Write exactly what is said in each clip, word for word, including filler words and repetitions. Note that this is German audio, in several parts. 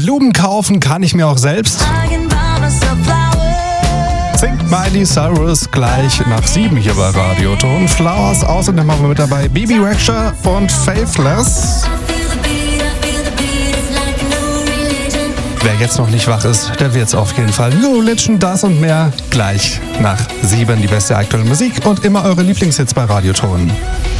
Blumen kaufen kann ich mir auch selbst. Singt Miley Cyrus gleich nach sieben hier bei Radioton. Flowers, außerdem haben wir mit dabei Bibi Rexha und Faithless. Wer jetzt noch nicht wach ist, der wird's auf jeden Fall. New Religion, das und mehr gleich nach sieben. Die beste aktuelle Musik und immer eure Lieblingshits bei Radioton.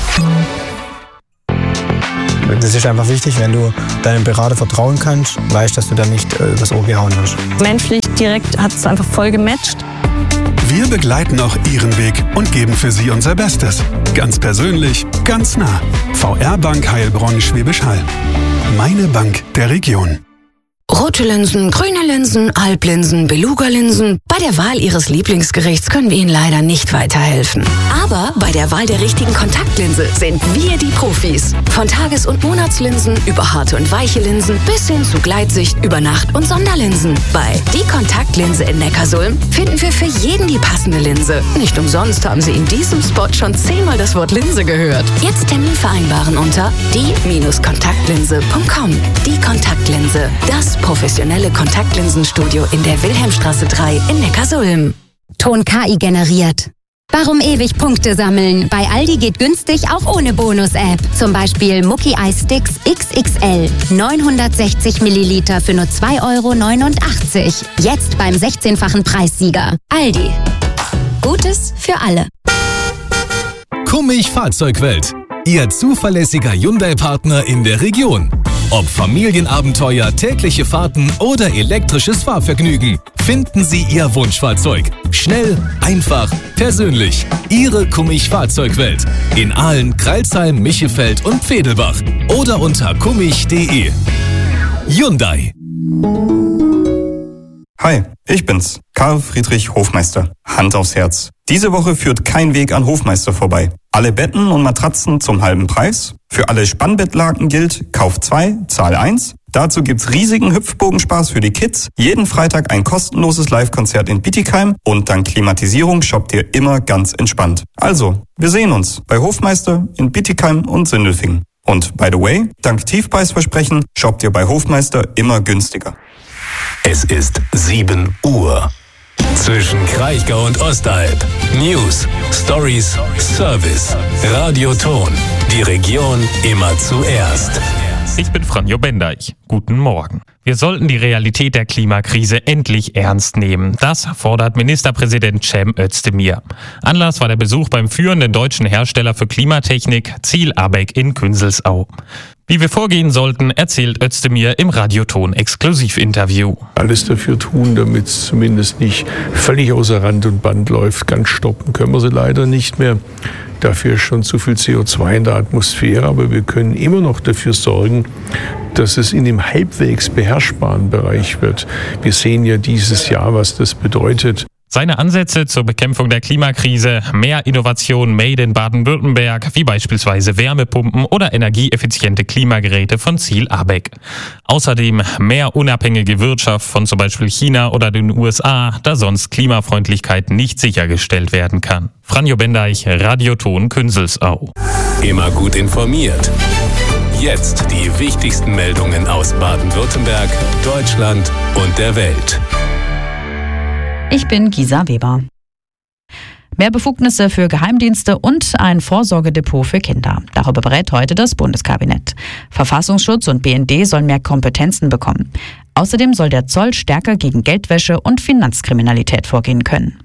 Das ist einfach wichtig, wenn du deinem Berater vertrauen kannst, weißt, dass du dann nicht äh, übers Ohr gehauen wirst. Menschlich direkt hat es einfach voll gematcht. Wir begleiten auch Ihren Weg und geben für Sie unser Bestes. Ganz persönlich, ganz nah. V R Bank Heilbronn Schwäbisch Hall. Meine Bank der Region. Rote Linsen, grüne Linsen, Alplinsen, Beluga-Linsen. Bei der Wahl Ihres Lieblingsgerichts können wir Ihnen leider nicht weiterhelfen. Aber bei der Wahl der richtigen Kontaktlinse sind wir die Profis. Von Tages- und Monatslinsen über harte und weiche Linsen bis hin zu Gleitsicht, Übernacht- und Sonderlinsen. Bei Die Kontaktlinse in Neckarsulm finden wir für jeden die passende Linse. Nicht umsonst haben Sie in diesem Spot schon zehnmal das Wort Linse gehört. Jetzt Termin vereinbaren unter die Kontaktlinse punkt com. Die Kontaktlinse, das professionelle Kontaktlinsenstudio in der Wilhelmstraße drei in Neckarsulm. Ton K I generiert. Warum ewig Punkte sammeln? Bei Aldi geht günstig auch ohne Bonus-App. Zum Beispiel Mucki Eis Sticks X X L. neunhundertsechzig Milliliter für nur zwei Euro neunundachtzig. Jetzt beim sechzehnfachen Preissieger. Aldi. Gutes für alle. Kummig Fahrzeugwelt. Ihr zuverlässiger Hyundai-Partner in der Region. Ob Familienabenteuer, tägliche Fahrten oder elektrisches Fahrvergnügen, finden Sie Ihr Wunschfahrzeug. Schnell, einfach, persönlich. Ihre Kummig Fahrzeugwelt. In Aalen, Crailsheim, Michelfeld und Pfedelbach. Oder unter kummig punkt de. Hyundai. Hi, ich bin's, Karl Friedrich Hofmeister. Hand aufs Herz. Diese Woche führt kein Weg an Hofmeister vorbei. Alle Betten und Matratzen zum halben Preis. Für alle Spannbettlaken gilt, Kauf zwei, Zahl eins. Dazu gibt's riesigen Hüpfbogenspaß für die Kids. Jeden Freitag ein kostenloses Live-Konzert in Bietigheim. Und dank Klimatisierung shoppt ihr immer ganz entspannt. Also, wir sehen uns bei Hofmeister in Bietigheim und Sindelfingen. Und by the way, dank Tiefpreisversprechen shoppt ihr bei Hofmeister immer günstiger. Es ist sieben Uhr. Zwischen Kraichgau und Ostalb. News, Stories, Service. Radioton. Die Region immer zuerst. Ich bin Franjo Bendeich. Guten Morgen. Wir sollten die Realität der Klimakrise endlich ernst nehmen. Das fordert Ministerpräsident Cem Özdemir. Anlass war der Besuch beim führenden deutschen Hersteller für Klimatechnik, Ziel Abeck in Künzelsau. Wie wir vorgehen sollten, erzählt Özdemir im Radioton-Exklusivinterview. Alles dafür tun, damit es zumindest nicht völlig außer Rand und Band läuft. Ganz stoppen können wir sie leider nicht mehr. Dafür ist schon zu viel C O zwei in der Atmosphäre, aber wir können immer noch dafür sorgen, dass es in dem halbwegs beherrschbaren Bereich wird. Wir sehen ja dieses Jahr, was das bedeutet. Seine Ansätze zur Bekämpfung der Klimakrise, mehr Innovation made in Baden-Württemberg, wie beispielsweise Wärmepumpen oder energieeffiziente Klimageräte von Ziel Abeck. Außerdem mehr unabhängige Wirtschaft von zum Beispiel China oder den U S A, da sonst Klimafreundlichkeit nicht sichergestellt werden kann. Franjo Bendeich, Radioton Künzelsau. Immer gut informiert. Jetzt die wichtigsten Meldungen aus Baden-Württemberg, Deutschland und der Welt. Ich bin Gisa Weber. Mehr Befugnisse für Geheimdienste und ein Vorsorgedepot für Kinder. Darüber berät heute das Bundeskabinett. Verfassungsschutz und B N D sollen mehr Kompetenzen bekommen. Außerdem soll der Zoll stärker gegen Geldwäsche und Finanzkriminalität vorgehen können.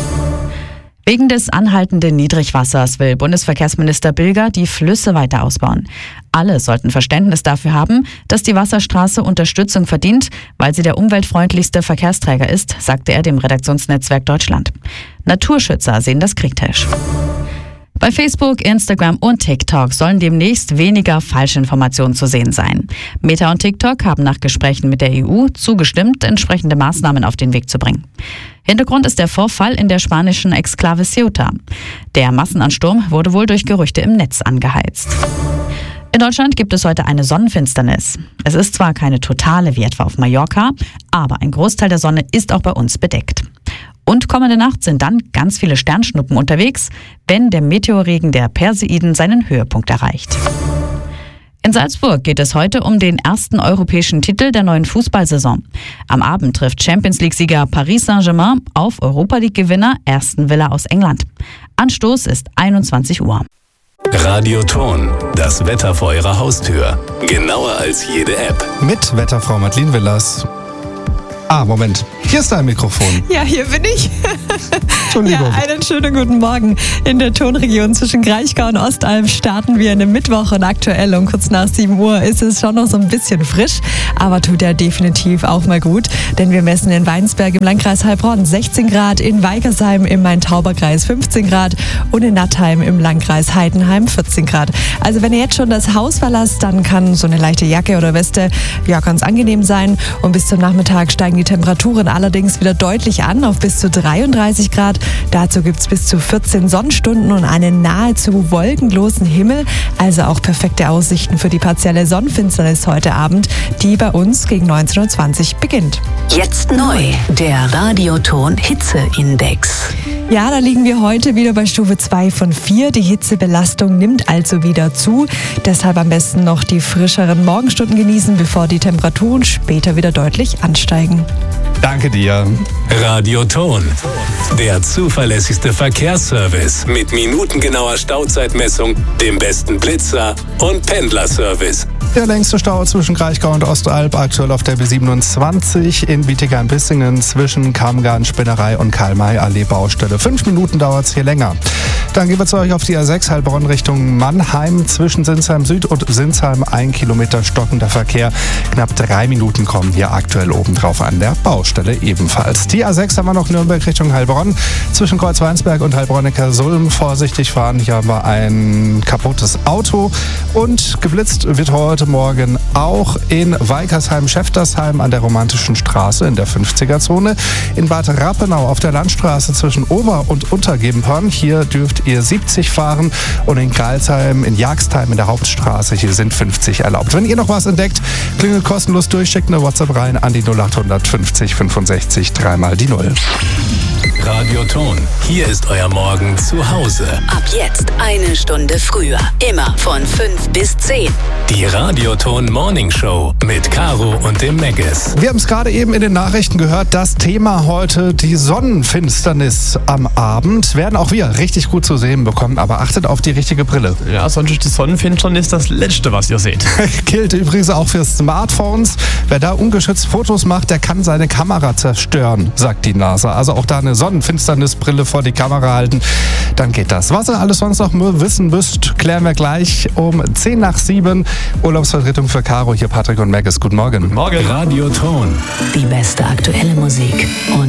Wegen des anhaltenden Niedrigwassers will Bundesverkehrsminister Bilger die Flüsse weiter ausbauen. Alle sollten Verständnis dafür haben, dass die Wasserstraße Unterstützung verdient, weil sie der umweltfreundlichste Verkehrsträger ist, sagte er dem Redaktionsnetzwerk Deutschland. Naturschützer sehen das kritisch. Bei Facebook, Instagram und TikTok sollen demnächst weniger Falschinformationen zu sehen sein. Meta und TikTok haben nach Gesprächen mit der E U zugestimmt, entsprechende Maßnahmen auf den Weg zu bringen. Hintergrund ist der Vorfall in der spanischen Exklave Ceuta. Der Massenansturm wurde wohl durch Gerüchte im Netz angeheizt. In Deutschland gibt es heute eine Sonnenfinsternis. Es ist zwar keine totale wie etwa auf Mallorca, aber ein Großteil der Sonne ist auch bei uns bedeckt. Und kommende Nacht sind dann ganz viele Sternschnuppen unterwegs, wenn der Meteorregen der Perseiden seinen Höhepunkt erreicht. In Salzburg geht es heute um den ersten europäischen Titel der neuen Fußballsaison. Am Abend trifft Champions-League-Sieger Paris Saint-Germain auf Europa-League-Gewinner Aston Villa aus England. Anstoß ist einundzwanzig Uhr. Radioton, das Wetter vor Ihrer Haustür. Genauer als jede App. Mit Wetterfrau Madeleine Willers. Ah, Moment. Hier ist dein Mikrofon. Ja, hier bin ich. Entschuldigung. Ja, einen schönen guten Morgen. In der Tonregion zwischen Kraichgau und Ostalb starten wir in den Mittwoch und aktuell um kurz nach sieben Uhr ist es schon noch so ein bisschen frisch, aber tut ja definitiv auch mal gut, denn wir messen in Weinsberg im Landkreis Heilbronn sechzehn Grad, in Weikersheim im Main-Tauber-Kreis fünfzehn Grad und in Nattheim im Landkreis Heidenheim vierzehn Grad. Also wenn ihr jetzt schon das Haus verlasst, dann kann so eine leichte Jacke oder Weste ja ganz angenehm sein und bis zum Nachmittag steigen die Temperaturen allerdings wieder deutlich an auf bis zu dreiunddreißig Grad. Dazu gibt es bis zu vierzehn Sonnenstunden und einen nahezu wolkenlosen Himmel. Also auch perfekte Aussichten für die partielle Sonnenfinsternis heute Abend, die bei uns gegen neunzehn Uhr zwanzig beginnt. Jetzt neu, der Radioton Hitzeindex. Ja, da liegen wir heute wieder bei Stufe zwei von vier. Die Hitzebelastung nimmt also wieder zu. Deshalb am besten noch die frischeren Morgenstunden genießen, bevor die Temperaturen später wieder deutlich ansteigen. Danke dir. Radioton, der zuverlässigste Verkehrsservice mit minutengenauer Stauzeitmessung, dem besten Blitzer und Pendlerservice. Der längste Stau zwischen Kraichgau und Ostalb, aktuell auf der B siebenundzwanzig in Bietigheim-Bissingen zwischen Kamgarn, Spinnerei und Karl-May-Allee-Baustelle. Fünf Minuten dauert es hier länger. Dann gehen wir zu euch auf die A sechs Heilbronn Richtung Mannheim zwischen Sinsheim Süd und Sinsheim. Ein Kilometer stockender Verkehr. Knapp drei Minuten kommen hier aktuell obendrauf an der Baustelle ebenfalls. Die A sechs haben wir noch Nürnberg Richtung Heilbronn zwischen Kreuzweinsberg und Heilbronn-Neckarsulm. Vorsichtig fahren, hier haben wir ein kaputtes Auto und geblitzt wird heute Morgen auch in Weikersheim-Schäftersheim an der Romantischen Straße in der fünfziger-Zone. In Bad Rappenau auf der Landstraße zwischen Ober- und Untergempern. Hier dürft ihr siebzig fahren und in Geilsheim, in Jagstheim in der Hauptstraße, hier sind fünfzig erlaubt. Wenn ihr noch was entdeckt, klingelt kostenlos durch, schickt eine WhatsApp rein an die null acht fünfzig fünfundsechzig dreimal die Null. Radioton, hier ist euer Morgen zu Hause. Ab jetzt eine Stunde früher. Immer von fünf bis zehn. Die Radioton Morning Show mit Caro und dem Megges. Wir haben es gerade eben in den Nachrichten gehört, das Thema heute die Sonnenfinsternis am Abend. Werden auch wir richtig gut zu sehen bekommen, aber achtet auf die richtige Brille. Ja, sonst ist die Sonnenfinsternis das Letzte, was ihr seht. Gilt übrigens auch für Smartphones. Wer da ungeschützt Fotos macht, der kann seine Kamera zerstören, sagt die NASA. Also auch da eine Sonnenfinsternisbrille vor die Kamera halten, dann geht das. Was ihr alles sonst noch wissen müsst, klären wir gleich um zehn nach sieben. Urlaubsvertretung für Caro, hier Patrick und Megges. Guten Morgen. Guten Morgen. Radioton. Die beste aktuelle Musik und